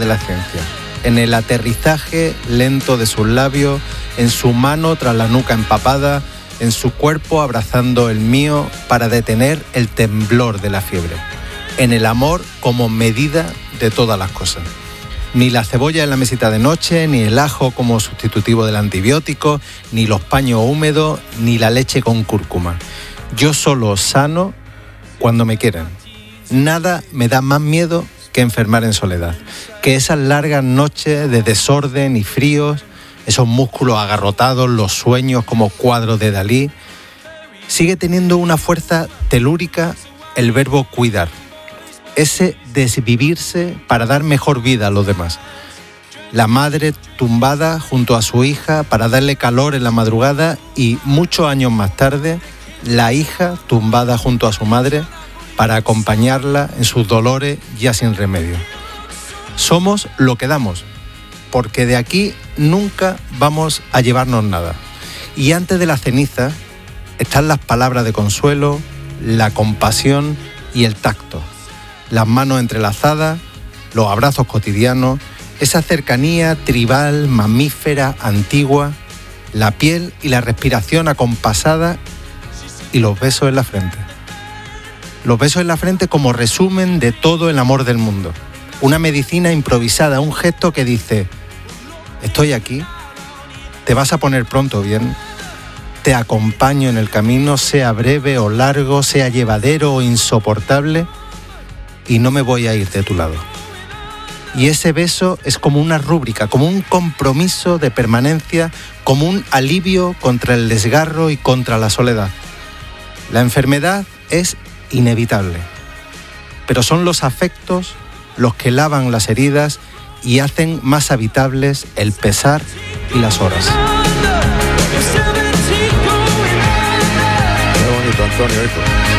de la ciencia, en el aterrizaje lento de sus labios, en su mano tras la nuca empapada, en su cuerpo abrazando el mío para detener el temblor de la fiebre, en el amor como medida de todas las cosas. Ni la cebolla en la mesita de noche, ni el ajo como sustitutivo del antibiótico, ni los paños húmedos, ni la leche con cúrcuma. Yo solo sano cuando me quieren. Nada me da más miedo que enfermar en soledad, que esas largas noches de desorden y fríos, esos músculos agarrotados, los sueños como cuadros de Dalí. Sigue teniendo una fuerza telúrica el verbo cuidar, ese desvivirse para dar mejor vida a los demás. La madre tumbada junto a su hija para darle calor en la madrugada y muchos años más tarde, la hija tumbada junto a su madre para acompañarla en sus dolores ya sin remedio. Somos lo que damos, porque de aquí nunca vamos a llevarnos nada. Y antes de la ceniza están las palabras de consuelo, la compasión y el tacto. Las manos entrelazadas, los abrazos cotidianos, esa cercanía tribal, mamífera, antigua, la piel y la respiración acompasada y los besos en la frente. Los besos en la frente como resumen de todo el amor del mundo. Una medicina improvisada, un gesto que dice: estoy aquí, te vas a poner pronto bien, te acompaño en el camino, sea breve o largo, sea llevadero o insoportable, y no me voy a ir de tu lado. Y ese beso es como una rúbrica, como un compromiso de permanencia, como un alivio contra el desgarro y contra la soledad. La enfermedad es inevitable, pero son los afectos los que lavan las heridas y hacen más habitables el pesar y las horas. Qué bonito, Antonio, esto.